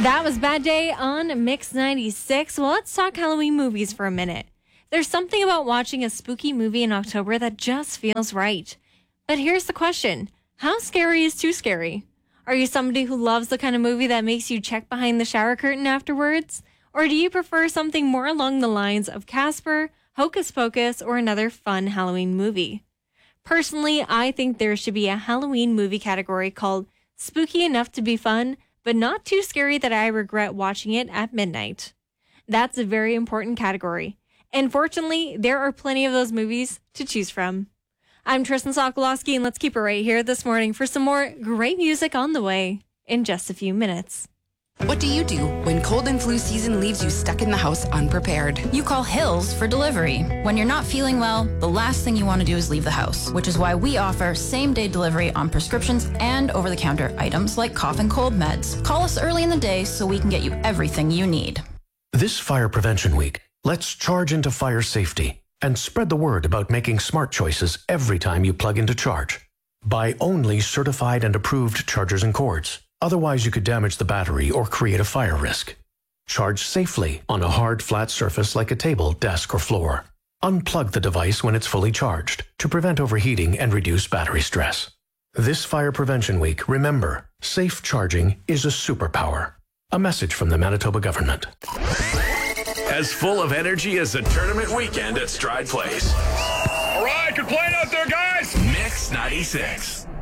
That was Bad Day on Mix 96. Well, let's talk Halloween movies for a minute. There's something about watching a spooky movie in October that just feels right. But here's the question. How scary is too scary? Are you somebody who loves the kind of movie that makes you check behind the shower curtain afterwards? Or do you prefer something more along the lines of Casper, Hocus Pocus, or another fun Halloween movie? Personally, I think there should be a Halloween movie category called Spooky Enough to Be Fun, but not too scary that I regret watching it at midnight. That's a very important category. And fortunately, there are plenty of those movies to choose from. I'm Tristan Sokolowski, and let's keep it right here this morning for some more great music on the way in just a few minutes. What do you do when cold and flu season leaves you stuck in the house unprepared? You call Hills for delivery. When you're not feeling well, the last thing you want to do is leave the house, which is why we offer same-day delivery on prescriptions and over-the-counter items like cough and cold meds. Call us early in the day so we can get you everything you need. This Fire Prevention Week, let's charge into fire safety and spread the word about making smart choices every time you plug into charge. Buy only certified and approved chargers and cords. Otherwise, you could damage the battery or create a fire risk. Charge safely on a hard, flat surface like a table, desk, or floor. Unplug the device when it's fully charged to prevent overheating and reduce battery stress. This Fire Prevention Week, remember, safe charging is a superpower. A message from the Manitoba government. As full of energy as a tournament weekend at Stride Place. All right, good playing out there, guys. Mix 96.